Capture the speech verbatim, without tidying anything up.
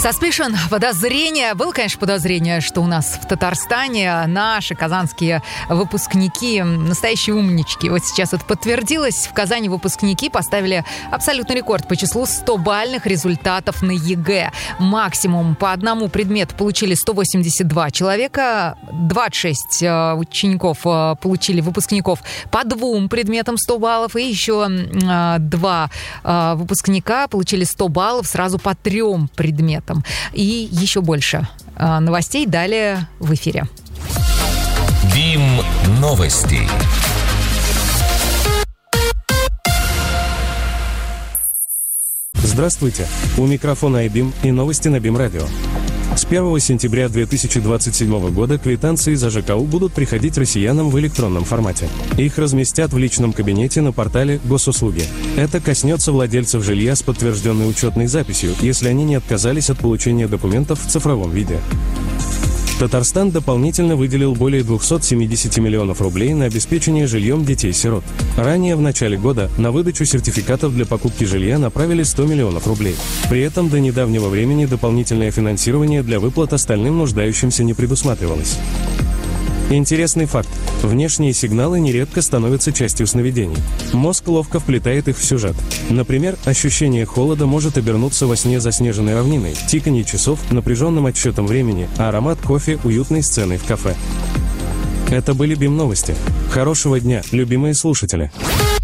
Suspicion, подозрение. Было, конечно, подозрение, что у нас в Татарстане наши казанские выпускники настоящие умнички. Вот сейчас это подтвердилось. В Казани выпускники поставили абсолютный рекорд по числу сто-бальных результатов на ЕГЭ. Максимум по одному предмету получили сто восемьдесят два человека. двадцать шесть э, учеников э, получили, выпускников, по двум предметам сто баллов. И еще э, два э, выпускника получили сто баллов сразу по трем предметам. И еще больше э, новостей далее в эфире. БИМ новости. Здравствуйте! У микрофона айбим и новости на БИМ Радио. С первого сентября две тысячи двадцать седьмого года квитанции за ЖКУ будут приходить россиянам в электронном формате. Их разместят в личном кабинете на портале Госуслуги. Это коснется владельцев жилья с подтвержденной учетной записью, если они не отказались от получения документов в цифровом виде. Татарстан дополнительно выделил более двухсот семидесяти миллионов рублей на обеспечение жильем детей-сирот. Ранее, в начале года, на выдачу сертификатов для покупки жилья направили сто миллионов рублей. При этом до недавнего времени дополнительное финансирование для выплат остальным нуждающимся не предусматривалось. Интересный факт. Внешние сигналы нередко становятся частью сновидений. Мозг ловко вплетает их в сюжет. Например, ощущение холода может обернуться во сне заснеженной равниной, тиканье часов, напряженным отсчетом времени, а аромат кофе – уютной сценой в кафе. Это были БИМ новости. Хорошего дня, любимые слушатели!